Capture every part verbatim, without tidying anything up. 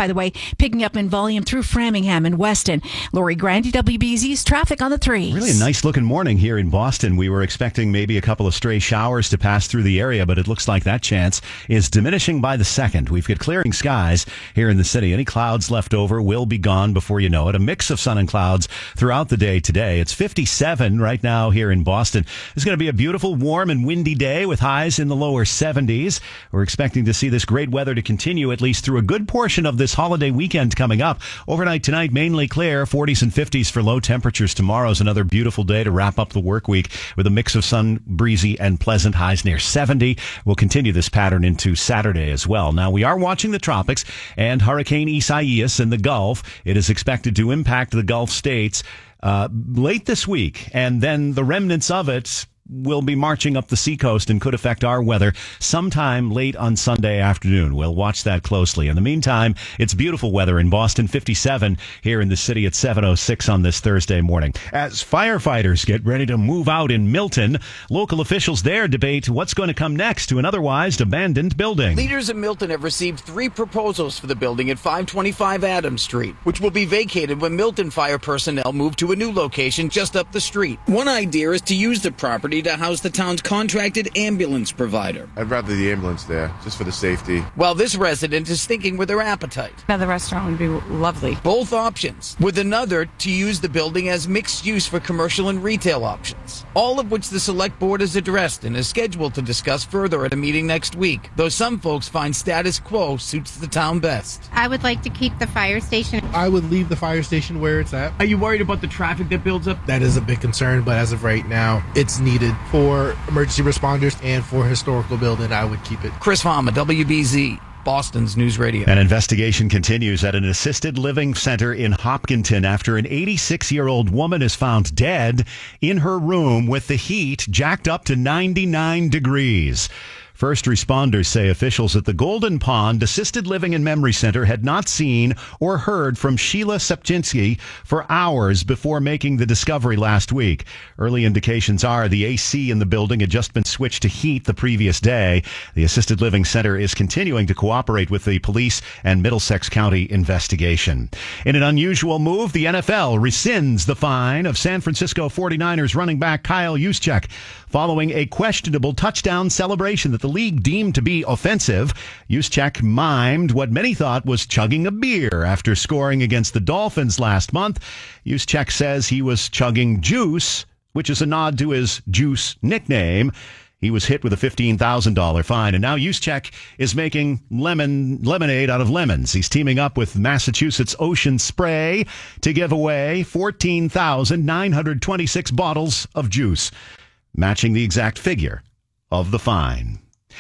by the way, picking up in volume through Framingham and Weston. Lori Grandy, W B Z's traffic on the threes. Really a nice looking morning here in Boston. We were expecting maybe a couple of stray showers to pass through the area, but it looks like that chance is diminishing by the second. We've got clearing skies here in the city. Any clouds left over will be gone before you know it. A mix of sun and clouds throughout the day today. It's fifty-seven right now here in Boston. It's going to be a beautiful, warm and windy day with highs in the lower seventies. We're expecting to see this great weather to continue at least through a good portion of this holiday weekend coming up. Overnight tonight, mainly clear, forties and fifties for low temperatures. Tomorrow's another beautiful day to wrap up the work week with a mix of sun, breezy and pleasant, highs near seventy. We'll continue this pattern into Saturday as well. Now, we are watching the tropics and Hurricane Isaias in the Gulf. It is expected to impact the Gulf states uh, late this week, and then the remnants of it will be marching up the seacoast and could affect our weather sometime late on Sunday afternoon. We'll watch that closely. In the meantime, it's beautiful weather in Boston, fifty-seven here in the city at seven oh six on this Thursday morning. As firefighters get ready to move out in Milton, local officials there debate what's going to come next to an otherwise abandoned building. Leaders in Milton have received three proposals for the building at five twenty-five Adams Street, which will be vacated when Milton fire personnel move to a new location just up the street. One idea is to use the property to house the town's contracted ambulance provider. I'd rather the ambulance there, just for the safety. While this resident is thinking with her appetite. Another restaurant would be lovely. Both options, with another to use the building as mixed use for commercial and retail options. All of which the select board has addressed and is scheduled to discuss further at a meeting next week, though some folks find status quo suits the town best. I would like to keep the fire station. I would leave the fire station where it's at. Are you worried about the traffic that builds up? That is a big concern, but as of right now, it's needed for emergency responders and for historical building. I would keep it. Chris Farmer, W B Z, Boston's News Radio. An investigation continues at an assisted living center in Hopkinton after an eighty-six-year-old woman is found dead in her room with the heat jacked up to ninety-nine degrees. First responders say officials at the Golden Pond Assisted Living and Memory Center had not seen or heard from Sheila Sepchinsky for hours before making the discovery last week. Early indications are the A C in the building had just been switched to heat the previous day. The Assisted Living Center is continuing to cooperate with the police and Middlesex County investigation. In an unusual move, the N F L rescinds the fine of San Francisco forty-niners running back Kyle Juszczyk following a questionable touchdown celebration that the league deemed to be offensive. Juszczyk mimed what many thought was chugging a beer after scoring against the Dolphins last month. Juszczyk says he was chugging juice, which is a nod to his Juice nickname. He was hit with a fifteen thousand dollars fine, and now Juszczyk is making lemon lemonade out of lemons. He's teaming up with Massachusetts Ocean Spray to give away fourteen thousand nine hundred twenty-six bottles of juice, matching the exact figure of the fine.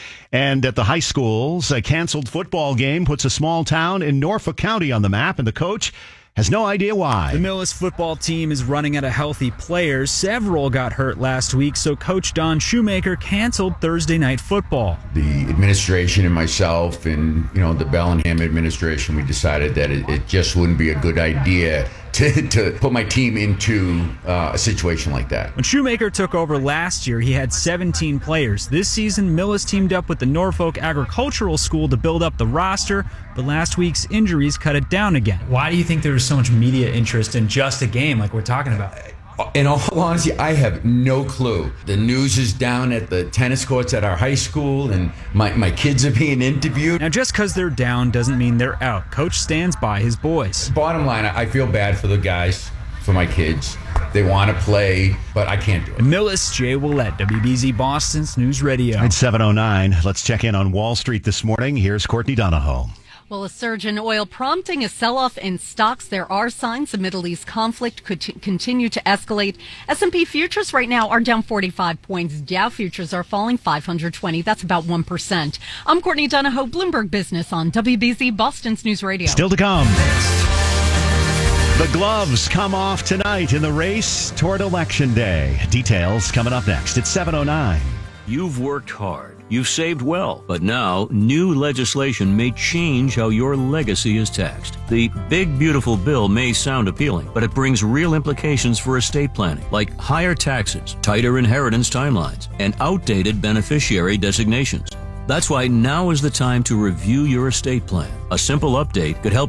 And at the high schools, a canceled football game puts a small town in Norfolk County on the map, and the coach has no idea why. The Millis football team is running out of healthy players. Several got hurt last week, so Coach Don Shoemaker canceled Thursday night football. The administration and myself and, you know, the Bellingham administration, we decided that it, it just wouldn't be a good idea to, to put my team into uh, a situation like that. When Shoemaker took over last year, he had seventeen players. This season, Millis teamed up with the Norfolk Agricultural School to build up the roster, but last week's injuries cut it down again. Why do you think there was so much media interest in just a game like we're talking about? In all honesty, I have no clue. The news is down at the tennis courts at our high school, and my, my kids are being interviewed. Now, just because they're down doesn't mean they're out. Coach stands by his boys. Bottom line, I feel bad for the guys, for my kids. They want to play, but I can't do it. Millis, Jay Willett, W B Z Boston's News Radio. It's seven oh nine. Let's check in on Wall Street this morning. Here's Courtney Donahoe. Well, a surge in oil prompting a sell-off in stocks. There are signs the Middle East conflict could t- continue to escalate. S and P futures right now are down forty-five points. Dow futures are falling five hundred twenty. That's about one percent. I'm Courtney Donahoe, Bloomberg Business on W B Z Boston's News Radio. Still to come. The gloves come off tonight in the race toward Election Day. Details coming up next. It's seven oh nine. You've worked hard. You've saved well. But now, new legislation may change how your legacy is taxed. The Big Beautiful Bill may sound appealing, but it brings real implications for estate planning, like higher taxes, tighter inheritance timelines, and outdated beneficiary designations. That's why now is the time to review your estate plan. A simple update could help